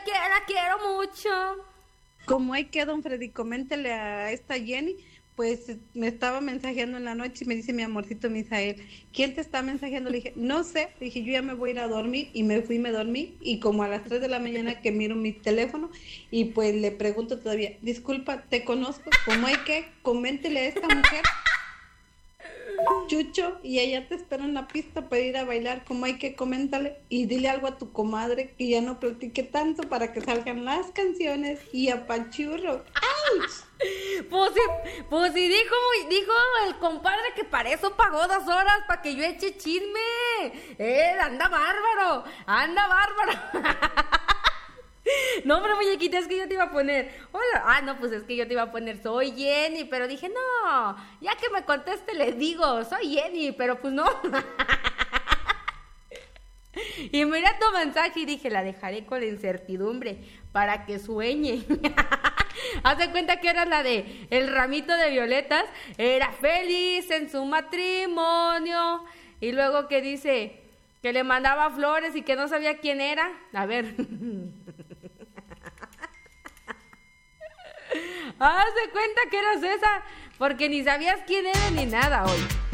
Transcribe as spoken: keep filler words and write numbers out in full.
quiero, la quiero mucho. Como hay que, don Freddy, coméntele a esta Jenny, pues me estaba mensajeando en la noche y me dice mi amorcito Misael, ¿quién te está mensajeando? Le dije, no sé, le dije, yo ya me voy a ir a dormir, y me fui, me dormí, y como a las tres de la mañana que miro mi teléfono, y pues le pregunto todavía, disculpa, ¿te conozco? ¿Cómo hay que? Coméntele a esta mujer, Chucho, y ella te espera en la pista para ir a bailar, ¿cómo hay que? Coméntale, y dile algo a tu comadre, que ya no platique tanto para que salgan las canciones, y apachurro. ¡Auch! Pues sí, pues sí, dijo, dijo el compadre que para eso pagó dos horas, para que yo eche chisme. Eh, anda bárbaro, anda bárbaro. No, hombre, muñequita, es que yo te iba a poner, hola, ah, no, pues es que yo te iba a poner, soy Jenny, pero dije, no, ya que me conteste le digo, soy Jenny, pero pues no. Y miré tu mensaje y dije, la dejaré con la incertidumbre para que sueñe. Haz de cuenta que era la de el ramito de violetas, era feliz en su matrimonio, y luego que dice que le mandaba flores y que no sabía quién era. A ver. Haz de cuenta que eras esa, porque ni sabías quién era ni nada hoy.